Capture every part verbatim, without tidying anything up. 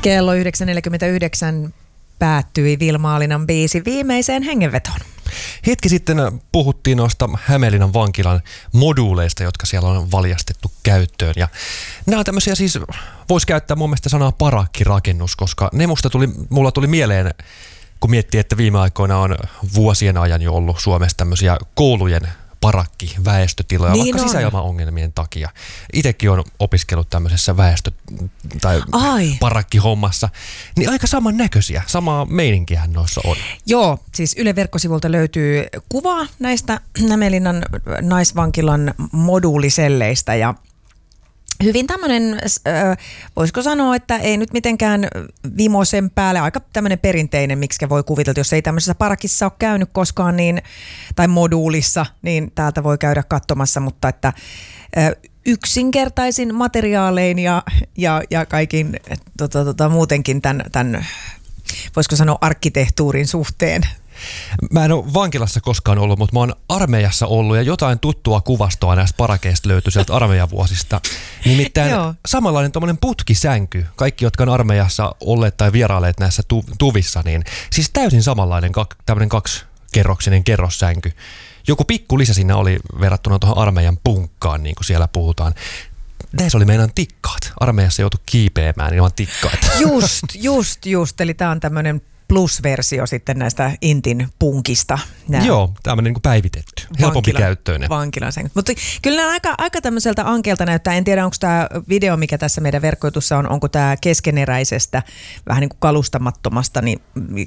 Kello yhdeksän neljäkymmentäyhdeksän päättyi Vilma-Alinan biisi viimeiseen hengenvetoon. Hetki sitten puhuttiin noista Hämeenlinnan vankilan moduuleista, jotka siellä on valjastettu käyttöön. Ja nämä on tämmöisiä siis, voisi käyttää mun mielestä sanaa parakkirakennus, koska ne musta tuli, mulla tuli mieleen, kun miettii, että viime aikoina on vuosien ajan jo ollut Suomessa tämmöisiä koulujen parakkiväestötiloja, niin vaikka sisäilmaongelmien takia. Itsekin on opiskellut tämmöisessä väestö- tai Ai. parakkihommassa. Niin aika samannäköisiä, samaa meininkiähän noissa on. Joo, siis Yle verkkosivulta löytyy kuva näistä Hämeenlinnan naisvankilan moduuliselleistä ja hyvin tämmöinen, äh, voisiko sanoa, että ei nyt mitenkään vimosen päälle, aika tämmöinen perinteinen, miksi voi kuvitella, jos ei tämmöisessä parakissa ole käynyt koskaan, niin, tai moduulissa, niin täältä voi käydä katsomassa, mutta että äh, yksinkertaisin materiaalein ja, ja, ja kaikin tota, tota, muutenkin tämän, tämän, voisiko sanoa, arkkitehtuurin suhteen. Mä en ole vankilassa koskaan ollut, mutta mä oon armeijassa ollut ja jotain tuttua kuvastoa näistä parakeista löytyi sieltä armeijavuosista. Nimittäin samanlainen tommoinen putkisänky, kaikki jotka on armeijassa olleet tai vierailleet näissä tu- tuvissa, niin siis täysin samanlainen kak- tämmöinen kaksikerroksinen kerrossänky. Joku pikku lisä siinä oli verrattuna tuohon armeijan punkkaan, niin kuin siellä puhutaan. Näissä oli meidän tikkaat. Armeijassa joutui kiipeämään ilman tikkaita. Just, just, just. Eli tää on tämmöinen plus-versio sitten näistä Intin punkista. Nää. Joo, tämmöinen niin kuin päivitetty, helpompi käyttöinen. Vankilan sen. Mutta kyllä nämä aika, aika tämmöiseltä ankeelta näyttää. En tiedä, onko tämä video, mikä tässä meidän verkkoitussa on, onko tämä keskeneräisestä, vähän niin kuin kalustamattomasta, niin,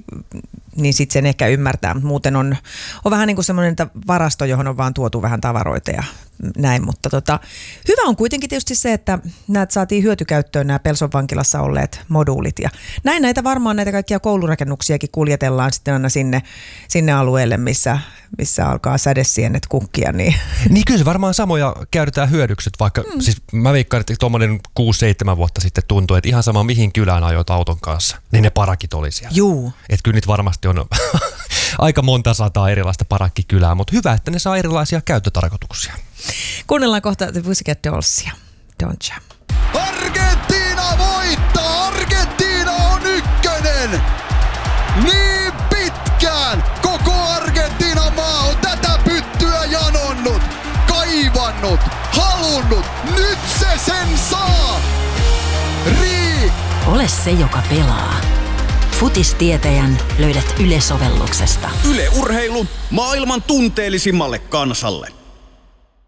niin sitten sen ehkä ymmärtää. Muuten on, on vähän niin kuin semmoinen varasto, johon on vaan tuotu vähän tavaroita ja näin. Mutta tota, hyvä on kuitenkin tietysti se, että näet saatiin hyötykäyttöön nämä Pelson vankilassa olleet moduulit. Ja näin näitä varmaan näitä kaikkia koulurakennuksiakin kuljetellaan sitten aina sinne, sinne alueelle, missä, missä alkaa sädesienet kukkia. Niin. niin kyllä se varmaan samoja käytetään hyödykset, vaikka mm. siis mä veikkaan, että tuommoinen kuusi seitsemän vuotta sitten tuntui, että ihan sama mihin kylään ajoit auton kanssa, niin ne parakit oli siellä. Juu. Että kyllä niitä varmasti on aika monta sataa erilaista parakkikylää, mutta hyvä, että ne saa erilaisia käyttötarkoituksia. Kuunnellaan kohta The Pussycat Dollsia. Don'tcha. Argentiina voittaa! Argentiina on ykkönen! Niin pitkään koko Argentiinan maa on tätä pyttyä janonnut, kaivannut, halunnut. Nyt se sen saa! Rii! Ole se, joka pelaa. Futistietäjän löydät Yle-sovelluksesta. Yle Urheilu maailman tunteellisimmalle kansalle.